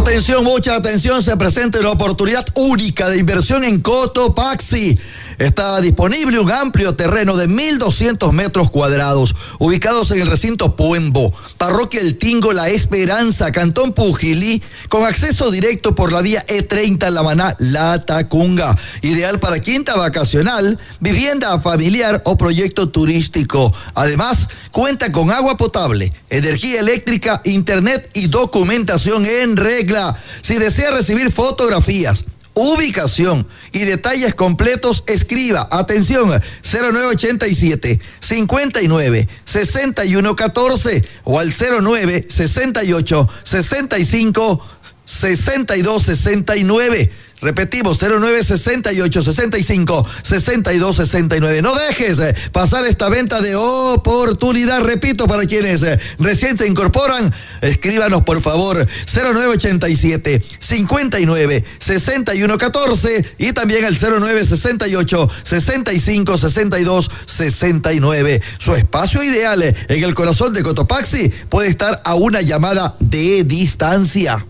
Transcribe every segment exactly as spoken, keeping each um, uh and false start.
Atención, mucha atención, se presenta una oportunidad única de inversión en Cotopaxi. Está disponible un amplio terreno de mil doscientos metros cuadrados, ubicados en el recinto Puembo, Parroquia El Tingo, La Esperanza, Cantón Pujilí, con acceso directo por la vía E treinta Lamaná, Latacunga. Ideal para quinta vacacional, vivienda familiar o proyecto turístico. Además, cuenta con agua potable, energía eléctrica, internet y documentación en regla. Si desea recibir fotografías, ubicación y detalles completos, escriba, atención, cero nueve ochenta y siete, cincuenta y nueve, sesenta y uno catorce o al cero nueve sesenta y ocho, sesenta y cinco, sesenta y dos sesenta y nueve. Repetimos, cero nueve sesenta y ocho, sesenta y cinco, sesenta y dos sesenta y nueve. No dejes eh, pasar esta venta de oportunidad. Repito, para quienes eh, recién se incorporan, escríbanos por favor, cero nueve ochenta y siete, cincuenta y nueve, sesenta y uno catorce y también al cero nueve sesenta y ocho, sesenta y cinco, sesenta y dos sesenta y nueve. Su espacio ideal eh, en el corazón de Cotopaxi puede estar a una llamada de distancia.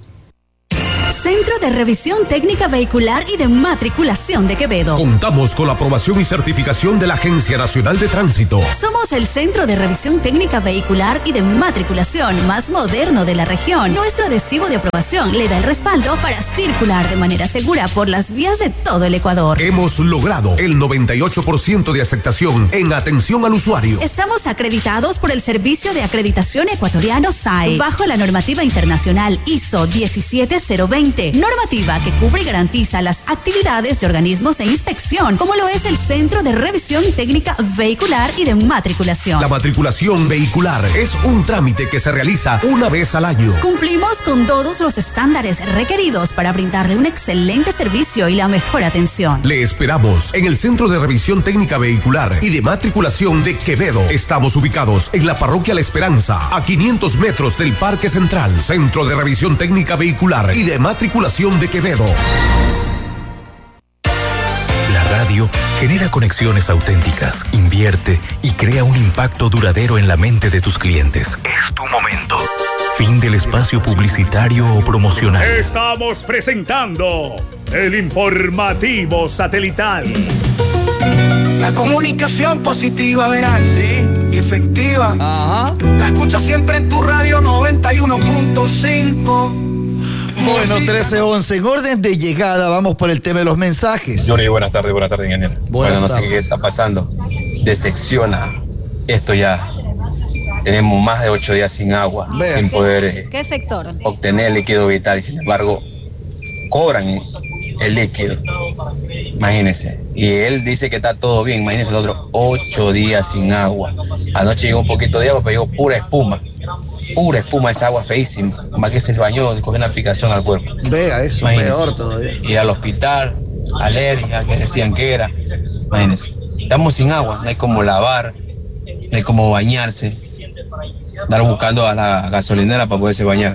Centro de Revisión Técnica Vehicular y de Matriculación de Quevedo. Contamos con la aprobación y certificación de la Agencia Nacional de Tránsito. Somos el Centro de Revisión Técnica Vehicular y de Matriculación más moderno de la región. Nuestro adhesivo de aprobación le da el respaldo para circular de manera segura por las vías de todo el Ecuador. Hemos logrado el noventa y ocho por ciento de aceptación en atención al usuario. Estamos acreditados por el Servicio de Acreditación Ecuatoriano S A E, bajo la normativa internacional I S O diecisiete cero veinte. Normativa que cubre y garantiza las actividades de organismos de inspección, como lo es el Centro de Revisión Técnica Vehicular y de Matriculación. La matriculación vehicular es un trámite que se realiza una vez al año. Cumplimos con todos los estándares requeridos para brindarle un excelente servicio y la mejor atención. Le esperamos en el Centro de Revisión Técnica Vehicular y de Matriculación de Quevedo. Estamos ubicados en la Parroquia La Esperanza, a quinientos metros del Parque Central. Centro de Revisión Técnica Vehicular y de Matriculación de Quevedo. La radio genera conexiones auténticas, invierte y crea un impacto duradero en la mente de tus clientes. Es tu momento. Fin del espacio publicitario o promocional. Estamos presentando el informativo satelital. La comunicación positiva, verás. Sí. Y efectiva. Ajá. La escucho siempre en tu radio noventa y uno punto cinco. Bueno, trece once, en orden de llegada, vamos por el tema de los mensajes. Yuri, buenas tardes, buenas tardes, ingeniero. Buenas bueno, no tardes. sé qué está pasando. Decepciona esto ya. Tenemos más de ocho días sin agua, Vea. sin poder eh, ¿Qué sector? obtener el líquido vital y sin embargo cobran el líquido. Imagínense. Y él dice que está todo bien. Imagínense el otro, ocho días sin agua. Anoche llegó un poquito de agua, pero llegó pura espuma. Pura espuma, esa agua feísima. Más que se bañó y cogió una aplicación al cuerpo. Vea, eso Imagínense. peor todavía. Ir al hospital, alergia, que decían que era. Imagínense. Estamos sin agua, no hay como lavar, no hay como bañarse. Andar buscando a la gasolinera para poderse bañar.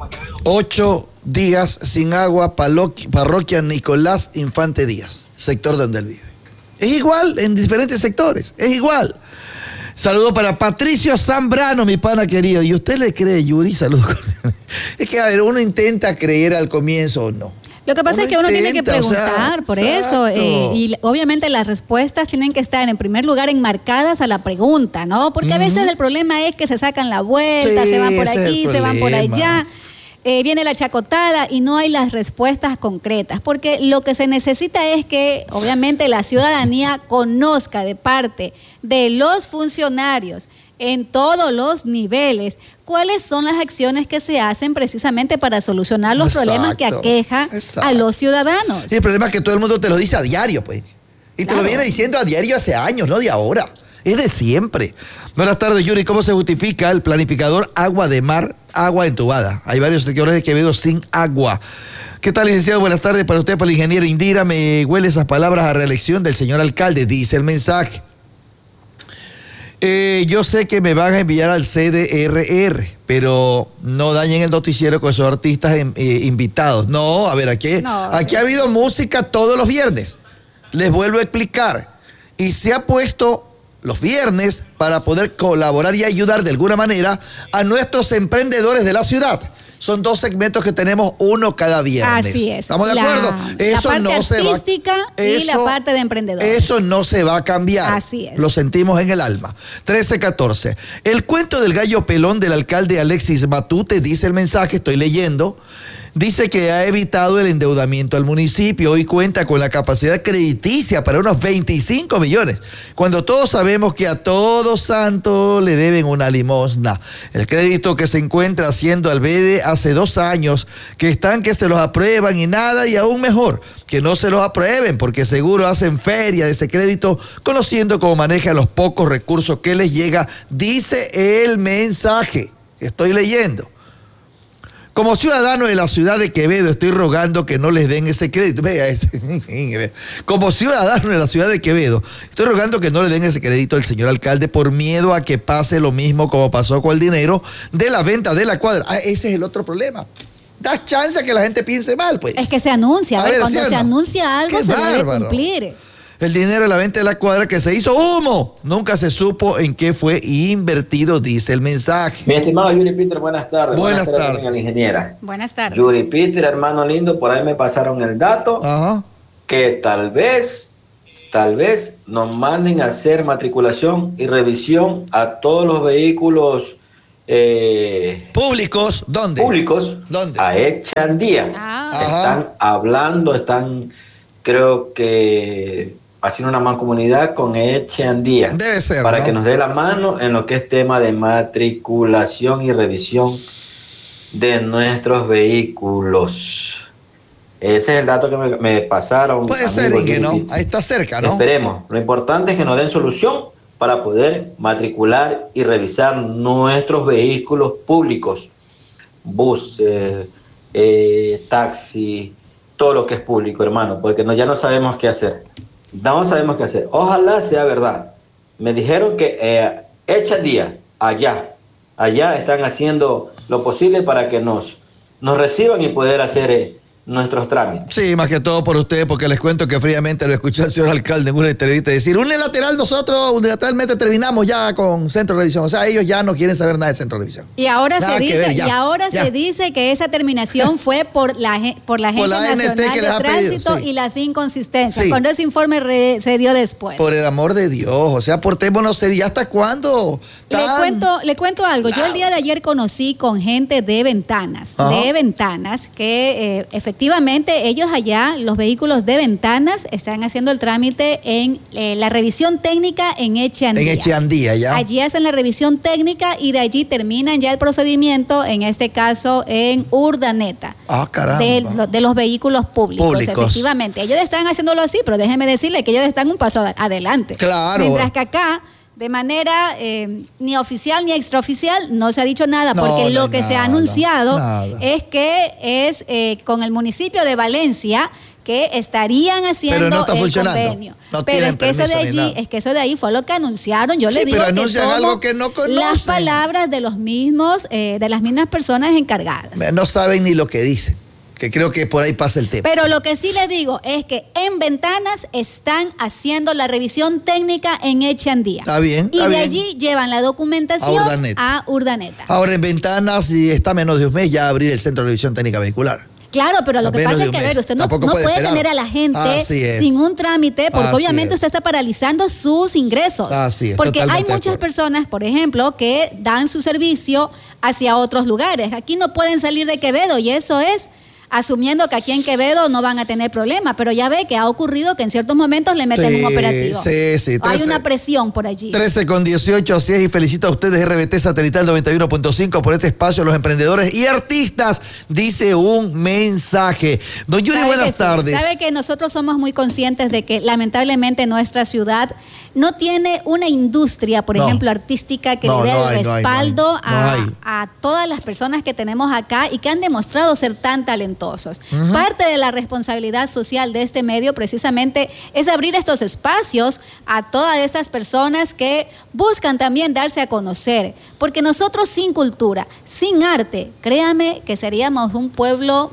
Ocho días sin agua, paloqui- parroquia Nicolás Infante Díaz, sector donde él vive. Es igual en diferentes sectores, es igual. Saludo para Patricio Zambrano, mi pana querido. ¿Y usted le cree, Yuri? Saludos. Es que, a ver, uno intenta creer al comienzo o no. Lo que pasa Uno es que uno tiene que intenta, o sea, preguntar por exacto. eso eh, y obviamente las respuestas tienen que estar en primer lugar enmarcadas a la pregunta, ¿no? Porque a veces el problema es que se sacan la vuelta, Sí, se van por ese es el aquí, se van por problema. allá. Eh, viene la chacotada y no hay las respuestas concretas, porque lo que se necesita es que obviamente la ciudadanía conozca de parte de los funcionarios en todos los niveles cuáles son las acciones que se hacen precisamente para solucionar los Exacto, problemas que aquejan exacto. a los ciudadanos. Sí, el problema es que todo el mundo te lo dice a diario, pues. Y te Claro. lo viene diciendo a diario hace años, no de ahora. Es de siempre. Buenas tardes, Yuri. ¿Cómo se justifica el planificador agua de mar, agua entubada? Hay varios sectores de Quevedo sin agua. ¿Qué tal, licenciado? Buenas tardes para usted, para la ingeniera Indira. Me huele esas palabras a reelección del señor alcalde, dice el mensaje. Eh, yo sé que me van a enviar al C D R R, pero no dañen el noticiero con esos artistas eh, invitados. No, a ver, aquí, No, aquí sí. ha habido música todos los viernes. Les vuelvo a explicar. Y se ha puesto los viernes para poder colaborar y ayudar de alguna manera a nuestros emprendedores de la ciudad. son dos segmentos que tenemos uno cada viernes. Así es. ¿Estamos de la, acuerdo? Eso la parte no se va. artística y eso, la parte de emprendedores. Eso no se va a cambiar. Así es. Lo sentimos en el alma. trece catorce. El cuento del gallo pelón del alcalde Alexis Matute, dice el mensaje, estoy leyendo. Dice que ha evitado el endeudamiento al municipio. Hoy cuenta con la capacidad crediticia para unos veinticinco millones. Cuando todos sabemos que a Todos Santos le deben una limosna. El crédito que se encuentra haciendo Albede hace dos años, que están que se los aprueban y nada, y aún mejor, que no se los aprueben, porque seguro hacen feria de ese crédito, conociendo cómo manejan los pocos recursos que les llega, dice el mensaje que estoy leyendo. Como ciudadano de la ciudad de Quevedo, estoy rogando que no les den ese crédito. Vea, ese. Como ciudadano de la ciudad de Quevedo, estoy rogando que no le den ese crédito al señor alcalde por miedo a que pase lo mismo como pasó con el dinero de la venta de la cuadra. Ah, ese es el otro problema. Das chance a que la gente piense mal, pues. Es que se anuncia. A ver, cuando ¿sí o se no? anuncia algo, Qué se bárbaro. debe cumplir. El dinero de la venta de la cuadra que se hizo humo. Nunca se supo en qué fue invertido, dice el mensaje. Mi estimado Yuri Peter, buenas tardes. Buenas, buenas tardes. tardes. A la ingeniera. Buenas tardes. Yuri Peter, hermano lindo, por ahí me pasaron el dato. Ajá. Que tal vez, tal vez nos manden a hacer matriculación y revisión a todos los vehículos eh, públicos. ¿Dónde? Públicos. ¿Dónde? A Echandía. Ah. Están hablando, están, creo que haciendo una mancomunidad con Echandía. Debe ser, para ¿no? que nos dé la mano en lo que es tema de matriculación y revisión de nuestros vehículos. Ese es el dato que me, me pasaron. Puede ser, amigos, Inge, ¿no? Yuri. Ahí está cerca, ¿no? Esperemos. Lo importante es que nos den solución para poder matricular y revisar nuestros vehículos públicos. Buses, eh, taxi, todo lo que es público, hermano, porque no, ya no sabemos qué hacer. No sabemos qué hacer. Ojalá sea verdad. Me dijeron que eh, Echandía, allá, allá están haciendo lo posible para que nos, nos reciban y poder hacer eh, nuestros trámites. Sí, más que todo por ustedes, porque les cuento que fríamente lo escuché al señor alcalde en una entrevista decir, unilateral nosotros, unilateralmente terminamos ya con Centro de Revisión. O sea, ellos ya no quieren saber nada de Centro de Revisión. Y ahora Nada se que dice, ver, ya, y ahora ya. se dice que esa terminación fue por la ge- por la Por Agencia la A N T Nacional que les de ha pedido, Tránsito sí. y las inconsistencias. Sí. Cuando ese informe re- se dio después. Por el amor de Dios, o sea, portémonos serios. ¿Ya hasta cuándo? Le Tan- cuento, le cuento algo. Yo el día de ayer conocí con gente de Ventanas, Ajá. de Ventanas, que eh, efectivamente ellos allá, los vehículos de Ventanas, están haciendo el trámite en eh, la revisión técnica en Echandía. En Echandía, ya. Allí hacen la revisión técnica y de allí terminan ya el procedimiento, en este caso en Urdaneta. Ah, caramba. De, lo- de los vehículos públicos, Públicos. efectivamente. Ellos están haciéndolo así, pero déjeme decirle que ellos están un paso ad- adelante. Claro. Mientras que acá, de manera eh, ni oficial ni extraoficial, no se ha dicho nada, No, porque no lo hay que se ha nada, anunciado nada. es que es eh, con el municipio de Valencia que estarían haciendo Pero no está el funcionando. convenio. No pero tienen es que eso de permiso ni allí, nada. es que eso de ahí fue lo que anunciaron. Yo Sí, le digo pero que anuncian tomo algo que no conocen. las palabras de los mismos, eh, de las mismas personas encargadas. No saben ni lo que dicen, que creo que por ahí pasa el tema. Pero lo que sí le digo es que en Ventanas están haciendo la revisión técnica en Echandía. Está bien, Y está de bien. allí llevan la documentación A Urdaneta. a Urdaneta. Ahora en Ventanas, y está menos de un mes ya abrir el Centro de Revisión Técnica Vehicular. Claro, pero lo A que menos pasa de es un que, a mes. ver, usted no, Tampoco no puede puede esperar. tener a la gente Así es. sin un trámite, porque Así obviamente es. usted está paralizando sus ingresos. Así es, Porque hay totalmente de muchas acuerdo. personas, por ejemplo, que dan su servicio hacia otros lugares. Aquí no pueden salir de Quevedo y eso es asumiendo que aquí en Quevedo no van a tener problema, pero ya ve que ha ocurrido que en ciertos momentos le meten Sí, un operativo. sí, sí, Hay trece una presión por allí. trece con dieciocho, así es, y felicito a ustedes R B T Satelital noventa y uno punto cinco por este espacio a los emprendedores y artistas, dice un mensaje. Don Yuri, Sabe que buenas sí, tardes. Sabe que nosotros somos muy conscientes de que lamentablemente nuestra ciudad no tiene una industria, por No. ejemplo, artística que No, le dé no el hay, no hay, respaldo no hay, no a, hay. a todas las personas que tenemos acá y que han demostrado ser tan talentosos. Parte de la responsabilidad social de este medio precisamente es abrir estos espacios a todas estas personas que buscan también darse a conocer, porque nosotros sin cultura, sin arte, créame que seríamos un pueblo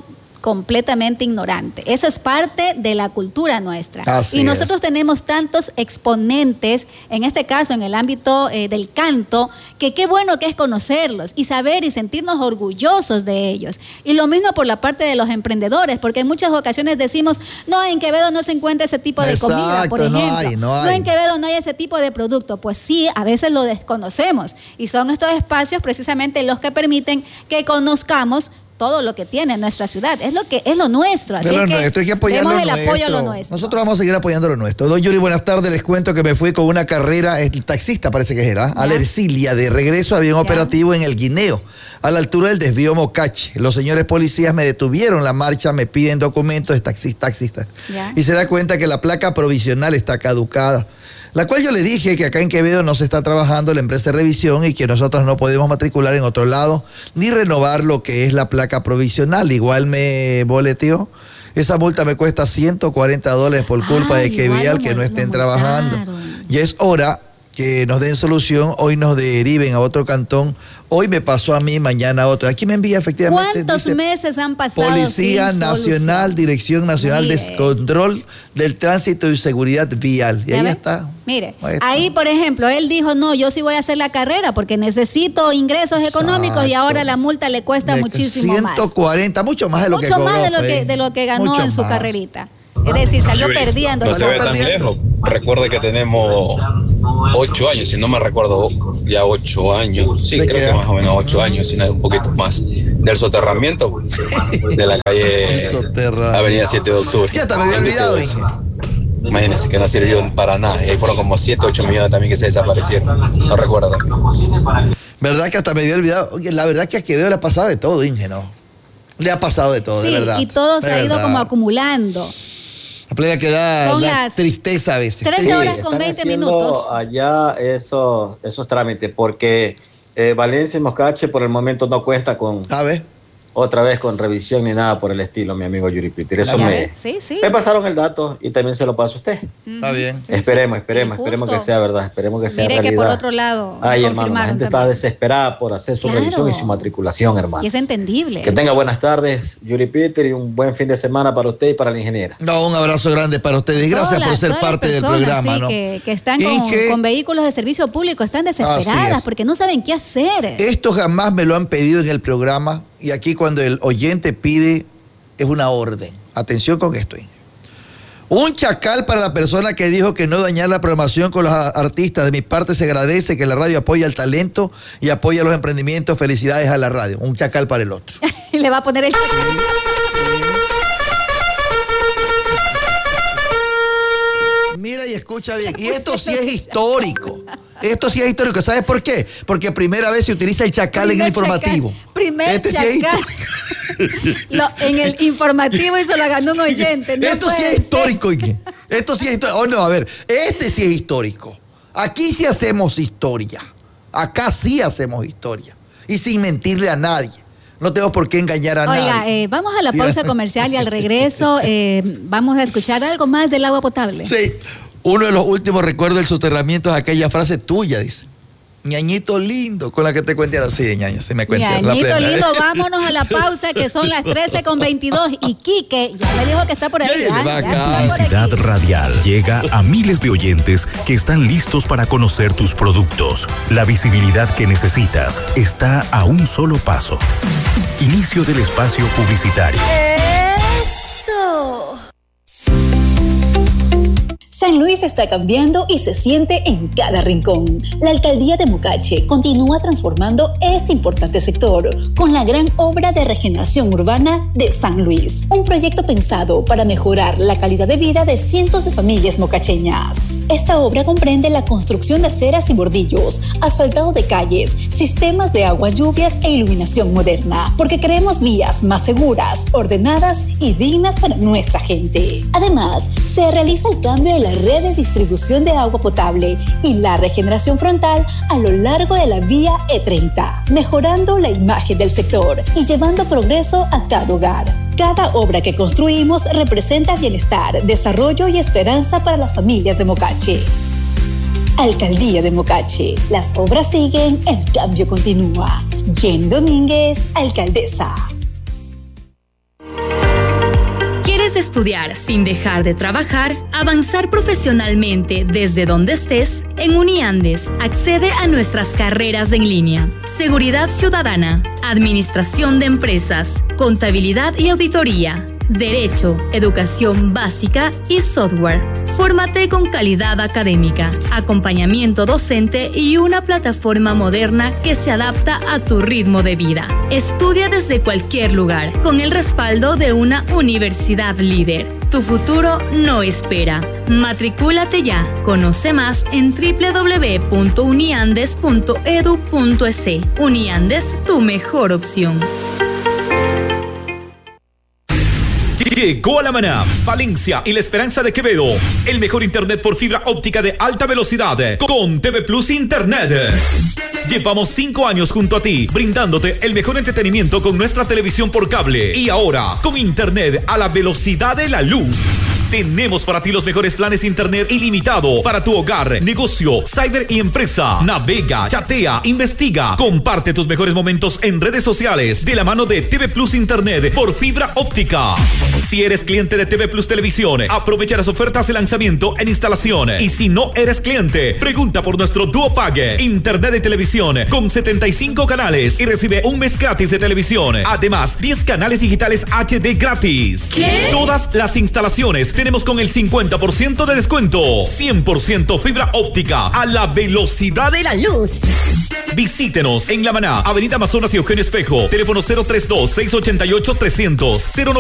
completamente ignorante. Eso es parte de la cultura nuestra. Así y nosotros es. tenemos tantos exponentes, en este caso en el ámbito eh, del canto, que qué bueno que es conocerlos y saber y sentirnos orgullosos de ellos. Y lo mismo por la parte de los emprendedores, porque en muchas ocasiones decimos, no, en Quevedo no se encuentra ese tipo de Exacto, comida, por ejemplo. no hay, no hay. No, en Quevedo no hay ese tipo de producto. Pues sí, a veces lo desconocemos. Y son estos espacios precisamente los que permiten que conozcamos todo lo que tiene nuestra ciudad. Es lo que es lo nuestro. Así De lo es que nuestro, hay que apoyar demos lo el nuestro. apoyo a lo nuestro. Nosotros vamos a seguir apoyando lo nuestro. Don Yuri, buenas tardes. Les cuento que me fui con una carrera, el taxista parece que era, a la Ercilia. De regreso había un Ya. operativo en el Guineo, a la altura del desvío Mocache. Los señores policías me detuvieron la marcha, me piden documentos de taxista, taxista. Ya. Y se da cuenta que la placa provisional está caducada. La cual yo le dije que acá en Quevedo no se está trabajando la empresa de revisión y que nosotros no podemos matricular en otro lado ni renovar lo que es la placa provisional. Igual me boleteó. Esa multa me cuesta ciento cuarenta dólares por culpa Ay, de que igual vean lo que no mul- estén lo trabajando. multaron. Y es hora que nos den solución, hoy nos deriven a otro cantón. Hoy me pasó a mí, mañana a otro. Aquí me envía efectivamente. ¿Cuántos dice, meses han pasado? Policía sin Nacional, solución? Dirección Nacional Mire. de Control del Tránsito y Seguridad Vial. Y ¿Ya ahí ve? está. Mire, Ahí está. ahí por ejemplo, él dijo, no, yo sí voy a hacer la carrera porque necesito ingresos económicos y Exacto. ahora la multa le cuesta De muchísimo más. ciento cuarenta, mucho más de lo que Mucho más cobró, de lo que, pues. de lo que ganó Mucho en su más. carrerita. Es decir, salió Yuri, perdiendo. No se ve tan perdiendo. lejos. Recuerde que tenemos ocho años, si no me recuerdo, ya ocho años. Sí, ¿De creo qué? que más o menos ocho años, si no un poquito más. Del soterramiento de la calle Soterramiento. Avenida siete de octubre. Ya te me había olvidado, Inge. Imagínense que no sirvió para nada. Y ahí fueron como siete, ocho millones también que se desaparecieron. No recuerdo. ¿Verdad que hasta me había olvidado? Oye, la verdad que a Quevedo le ha pasado de todo, Inge, ¿no? Le ha pasado de todo, Sí, de verdad. y todo se De ha ido verdad. como acumulando. La playa que da, Son da las tristeza a veces. trece Sí. horas con Están veinte haciendo minutos. allá esos, esos trámites, porque eh, Valencia y Mocache por el momento no cuenta con A ver. otra vez con revisión ni nada por el estilo, mi amigo Yuri Peter. Eso Ya me, ve, sí, sí. me pasaron el dato y también se lo paso a usted. Está bien. Sí, esperemos, sí. esperemos, Y esperemos justo. que sea verdad, esperemos que sea Mire realidad. que por otro lado Ay, hermano, la confirmaron gente está también. desesperada por hacer su Claro. revisión y su matriculación, hermano. Y es entendible. Que tenga buenas tardes, Yuri Peter, y un buen fin de semana para usted y para la ingeniera. No, un abrazo grande para ustedes. Gracias Todas por las- ser todas las parte del personas, programa, sí, ¿no? que, que están con, Inge, con vehículos de servicio público, están Así desesperadas es. porque no saben qué hacer. Esto jamás me lo han pedido en el programa y aquí cuando el oyente pide es una orden. Atención con esto. Inge. Un chacal para la persona que dijo que no dañar la programación con los a- artistas. De mi parte se agradece que la radio apoya el talento y apoya los emprendimientos. Felicidades a la radio. Un chacal para el otro. Y le va a poner el... Mira y escucha bien. Y esto sí es histórico. Esto sí es histórico. ¿Sabes por qué? Porque primera vez se utiliza el chacal en el Primer informativo. chacal. Primer Este sí es chacal. Lo- en el informativo y se lo ganó un oyente. No Esto sí puede es ser. histórico, Inge. Esto sí es histórico. Oh, no, a ver, este sí es histórico. Aquí sí hacemos historia. Acá sí hacemos historia. Y sin mentirle a nadie. No tengo por qué engañar a Oiga, nadie. eh, vamos a la pausa comercial y al regreso eh, vamos a escuchar algo más del agua potable. Sí, uno de los últimos recuerdos del soterramiento es aquella frase tuya, dice. Ñañito lindo, con la que te cuentearon. Sí, ñaño, sí me cuentearon. la Ñañito plena. lindo, vámonos a la pausa que son las trece con veintidós y Quique ya me dijo que está por ahí. Ya, ya, ya, va ya acá. está por Publicidad aquí. radial llega a miles de oyentes que están listos para conocer tus productos. La visibilidad que necesitas está a un solo paso. Inicio del espacio publicitario. Eso. San Luis está cambiando y se siente en cada rincón. La alcaldía de Mocache continúa transformando este importante sector con la gran obra de regeneración urbana de San Luis. Un proyecto pensado para mejorar la calidad de vida de cientos de familias mocacheñas. Esta obra comprende la construcción de aceras y bordillos, asfaltado de calles, sistemas de aguas lluvias e iluminación moderna, porque queremos vías más seguras, ordenadas y dignas para nuestra gente. Además, se realiza el cambio de la red de distribución de agua potable y la regeneración frontal a lo largo de la vía E treinta, mejorando la imagen del sector y llevando progreso a cada hogar. Cada obra que construimos representa bienestar, desarrollo y esperanza para las familias de Mocache. Alcaldía de Mocache. Las obras siguen, el cambio continúa. Jenny Domínguez, alcaldesa. estudiar sin dejar de trabajar, avanzar profesionalmente desde donde estés, en Uniandes accede a nuestras carreras en línea. Seguridad Ciudadana, Administración de Empresas, Contabilidad y Auditoría, Derecho, Educación Básica y Software. Fórmate con calidad académica, acompañamiento docente y una plataforma moderna que se adapta a tu ritmo de vida. Estudia desde cualquier lugar, con el respaldo de una universidad líder. Tu futuro no espera. Matricúlate ya. Conoce más en doble u doble u doble u punto uniandes punto e d u punto e s. Uniandes, tu mejor opción. Llegó a La Maná, Valencia y La Esperanza de Quevedo. El mejor internet por fibra óptica de alta velocidad con T V Plus Internet. Llevamos cinco años junto a ti, brindándote el mejor entretenimiento con nuestra televisión por cable. Y ahora, con internet a la velocidad de la luz. Tenemos para ti los mejores planes de internet ilimitado para tu hogar, negocio, cyber y empresa. Navega, chatea, investiga. Comparte tus mejores momentos en redes sociales de la mano de T V Plus Internet por fibra óptica. Si eres cliente de T V Plus Televisión, aprovecha las ofertas de lanzamiento en instalación. Y si no eres cliente, pregunta por nuestro Duo Pague. Internet de televisión con setenta y cinco canales y recibe un mes gratis de televisión. Además, diez canales digitales H D gratis. ¿Qué? Todas las instalaciones tenemos con el cincuenta por ciento de descuento. cien por ciento fibra óptica a la velocidad de la luz. Visítenos en La Maná, Avenida Amazonas y Eugenio Espejo. Teléfono cero treinta y dos, seiscientos ochenta y ocho, trescientos, cero